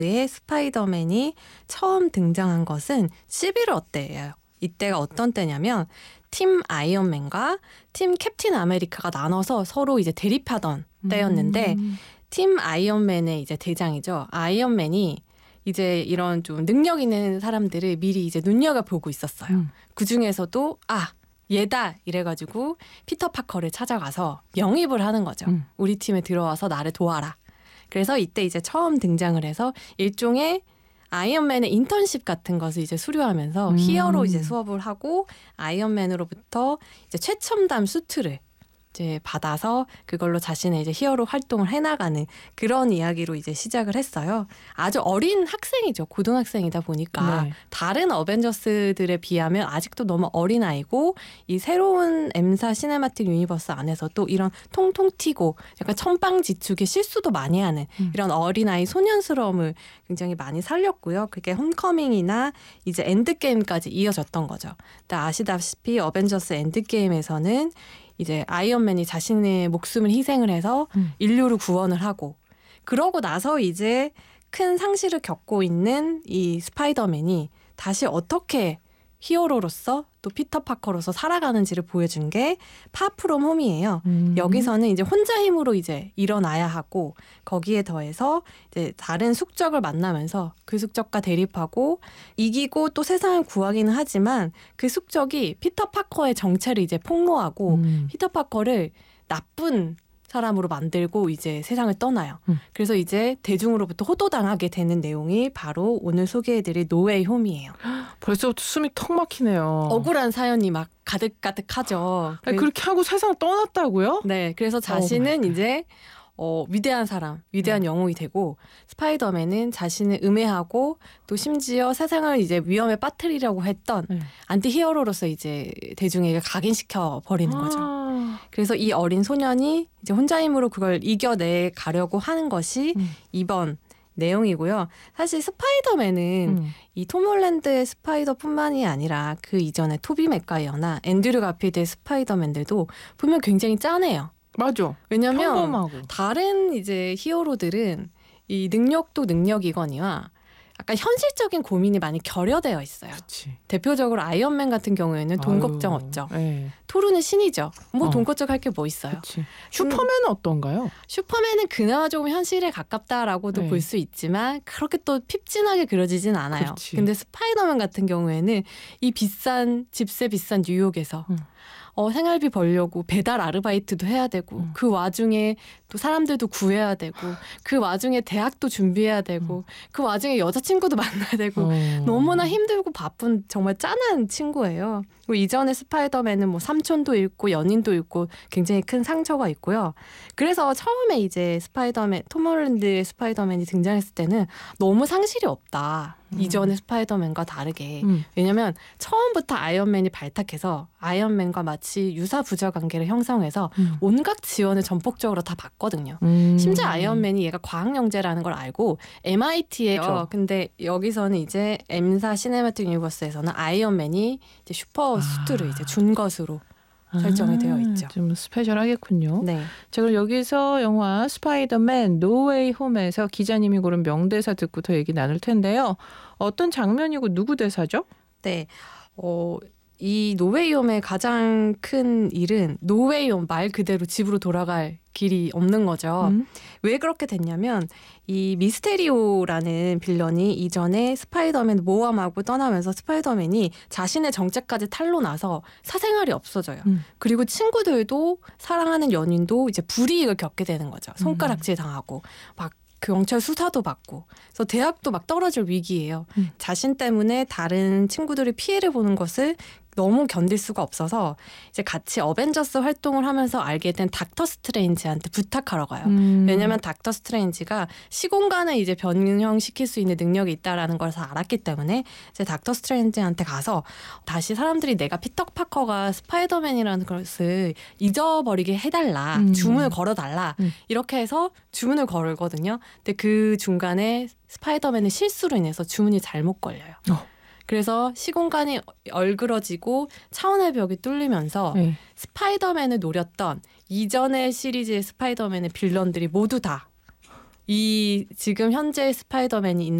의 스파이더맨이 처음 등장한 것은 11호 때예요. 이때가 어떤 때냐면 팀 아이언맨과 팀 캡틴 아메리카가 나눠서 서로 이제 대립하던 때였는데 팀 아이언맨의 이제 대장이죠. 아이언맨이 이제 이런 좀 능력 있는 사람들을 미리 이제 눈여겨보고 있었어요. 그 중에서도 얘다 이래가지고 피터 파커를 찾아가서 영입을 하는 거죠. 우리 팀에 들어와서 나를 도와라. 그래서 이때 이제 처음 등장을 해서 일종의 아이언맨의 인턴십 같은 것을 이제 수료하면서 히어로 이제 수업을 하고 아이언맨으로부터 이제 최첨단 수트를 이제 받아서 그걸로 자신의 이제 히어로 활동을 해나가는 그런 이야기로 이제 시작을 했어요. 아주 어린 학생이죠. 고등학생이다 보니까 네. 다른 어벤져스들에 비하면 아직도 너무 어린 아이고 이 새로운 M사 시네마틱 유니버스 안에서도 이런 통통 튀고 약간 천방지축의 실수도 많이 하는 이런 어린아이 소년스러움을 굉장히 많이 살렸고요. 그게 홈커밍이나 이제 엔드게임까지 이어졌던 거죠. 근데 아시다시피 어벤져스 엔드게임에서는 이제 아이언맨이 자신의 목숨을 희생을 해서 인류를 구원을 하고 그러고 나서 이제 큰 상실을 겪고 있는 이 스파이더맨이 다시 어떻게 히어로로서 또 피터 파커로서 살아가는지를 보여준 게 파프롬 홈이에요. 여기서는 이제 혼자 힘으로 이제 일어나야 하고 거기에 더해서 이제 다른 숙적을 만나면서 그 숙적과 대립하고 이기고 또 세상을 구하기는 하지만 그 숙적이 피터 파커의 정체를 이제 폭로하고 피터 파커를 나쁜 사람으로 만들고 이제 세상을 떠나요. 그래서 이제 대중으로부터 호도당하게 되는 내용이 바로 오늘 소개해드릴 노웨이 홈이에요. 벌써부터 숨이 턱 막히네요. 억울한 사연이 막 가득가득하죠. 아니, 그렇게 하고 세상을 떠났다고요? 네, 그래서 자신은 이제 위대한 사람, 위대한 영웅이 되고 스파이더맨은 자신을 음해하고 또 심지어 세상을 이제 위험에 빠뜨리려고 했던 안티히어로로서 이제 대중에게 각인시켜 버리는 거죠. 그래서 이 어린 소년이 이제 혼자 힘으로 그걸 이겨내 가려고 하는 것이 이번 내용이고요. 사실 스파이더맨은 이 톰 홀랜드의 스파이더뿐만이 아니라 그 이전에 토비 맥과이어나 앤드류 가필드의 스파이더맨들도 보면 굉장히 짠해요. 맞아. 왜냐면 평범하고. 다른 이제 히어로들은 이 능력도 능력이거니와 약간 현실적인 고민이 많이 결여되어 있어요. 그치. 대표적으로 아이언맨 같은 경우에는 돈 걱정 없죠. 네. 토르는 신이죠. 뭐 돈 걱정할 게 뭐 있어요. 그치. 슈퍼맨은 어떤가요? 슈퍼맨은 그나마 조금 현실에 가깝다라고도 볼 수 있지만 그렇게 또 핍진하게 그려지진 않아요. 그렇지. 근데 스파이더맨 같은 경우에는 이 비싼 집세 비싼 뉴욕에서 생활비 벌려고 배달 아르바이트도 해야 되고 그 와중에 또 사람들도 구해야 되고 그 와중에 대학도 준비해야 되고 그 와중에 여자친구도 만나야 되고 너무나 힘들고 바쁜 정말 짠한 친구예요. 그리고 이전에 스파이더맨은 뭐 삼촌도 있고 연인도 있고 굉장히 큰 상처가 있고요. 그래서 처음에 이제 스파이더맨 톰 홀랜드의 스파이더맨이 등장했을 때는 너무 상실이 없다. 이전의 스파이더맨과 다르게. 왜냐면 처음부터 아이언맨이 발탁해서 아이언맨과 마치 유사부자 관계를 형성해서 온갖 지원을 전폭적으로 다 받거든요. 심지어 아이언맨이 얘가 과학영재라는 걸 알고 MIT에요. 그렇죠. 근데 여기서는 이제 M사 시네마틱 유니버스에서는 아이언맨이 이제 슈퍼 수트를 이제 준 것으로 설정이 되어 있죠. 좀 스페셜하겠군요. 네. 자, 그럼 여기서 영화 스파이더맨 노웨이 홈에서 기자님이 고른 명대사 듣고 더 얘기 나눌 텐데요. 어떤 장면이고 누구 대사죠? 네. 이 노웨이홈의 가장 큰 일은 노웨이홈 말 그대로 집으로 돌아갈 길이 없는 거죠. 왜 그렇게 됐냐면 이 미스테리오라는 빌런이 이전에 스파이더맨 모험하고 떠나면서 스파이더맨이 자신의 정체까지 탄로나서 사생활이 없어져요. 그리고 친구들도 사랑하는 연인도 이제 불이익을 겪게 되는 거죠. 손가락질 당하고 막 경찰 수사도 받고 그래서 대학도 막 떨어질 위기예요. 자신 때문에 다른 친구들이 피해를 보는 것을 너무 견딜 수가 없어서 이제 같이 어벤져스 활동을 하면서 알게 된 닥터 스트레인지한테 부탁하러 가요. 왜냐면 닥터 스트레인지가 시공간을 이제 변형시킬 수 있는 능력이 있다라는 걸 알았기 때문에 이제 닥터 스트레인지한테 가서 다시 사람들이 내가 피터 파커가 스파이더맨이라는 것을 잊어버리게 해달라. 주문을 걸어달라. 이렇게 해서 주문을 걸거든요. 근데 그 중간에 스파이더맨의 실수로 인해서 주문이 잘못 걸려요. 그래서 시공간이 얼그러지고 차원의 벽이 뚫리면서 스파이더맨을 노렸던 이전의 시리즈의 스파이더맨의 빌런들이 모두 다 이 지금 현재 스파이더맨이 있는